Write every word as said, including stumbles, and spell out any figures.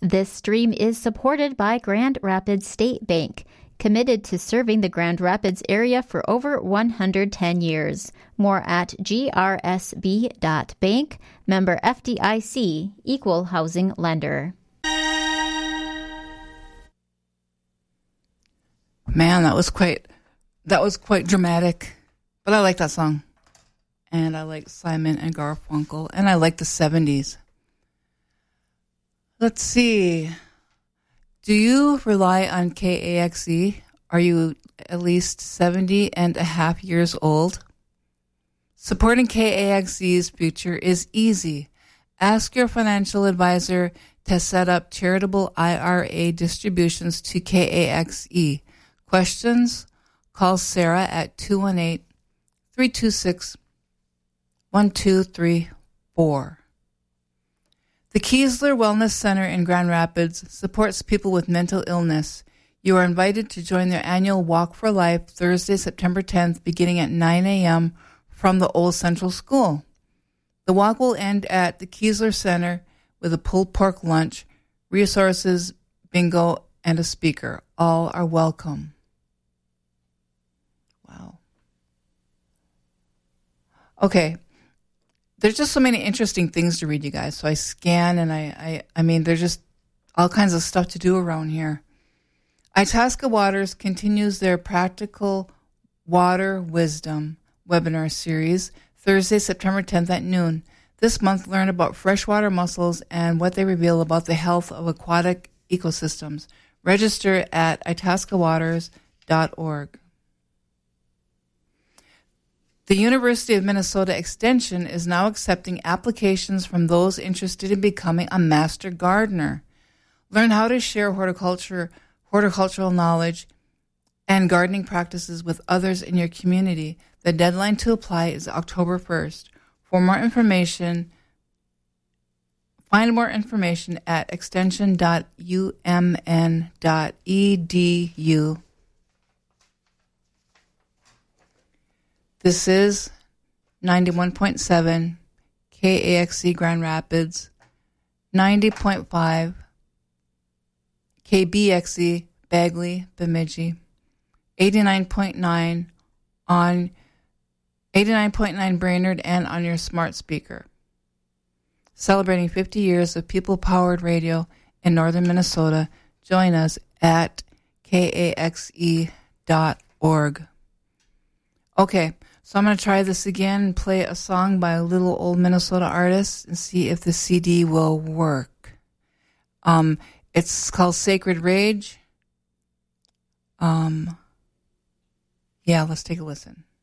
This stream is supported by Grand Rapids State Bank, committed to serving the Grand Rapids area for over one hundred ten years. More at g r s b dot bank, member F D I C, equal housing lender. Man, that was quite that was quite dramatic. But I like that song. And I like Simon and Garfunkel. And I like the seventies. Let's see. Do you rely on K A X E? Are you at least seventy and a half years old? Supporting K A X E's future is easy. Ask your financial advisor to set up charitable I R A distributions to K A X E. Questions? Call Sarah at two one eight, three two six, one two three four. The Kiesler Wellness Center in Grand Rapids supports people with mental illness. You are invited to join their annual Walk for Life Thursday, September tenth, beginning at nine a.m. from the Old Central School. The walk will end at the Kiesler Center with a pulled pork lunch, resources, bingo, and a speaker. All are welcome. Wow. Okay. There's just so many interesting things to read, you guys. So I scan and I, I, I mean, there's just all kinds of stuff to do around here. Itasca Waters continues their Practical Water Wisdom webinar series Thursday, September tenth at noon. This month, learn about freshwater mussels and what they reveal about the health of aquatic ecosystems. Register at itasca waters dot org. The University of Minnesota Extension is now accepting applications from those interested in becoming a master gardener. Learn how to share horticulture, horticultural knowledge and gardening practices with others in your community. The deadline to apply is October first. For more information, find more information at extension dot u m n dot e d u. This is ninety-one point seven K A X E Grand Rapids, ninety point five K B X E Bagley, Bemidji, eighty-nine point nine on eighty-nine point nine Brainerd and on your smart speaker. Celebrating fifty years of people-powered radio in northern Minnesota. Join us at K A X E dot org. Okay, so I'm going to try this again and play a song by a little old Minnesota artist and see if the C D will work. Um, it's called Sacred Rage. Um, yeah, let's take a listen.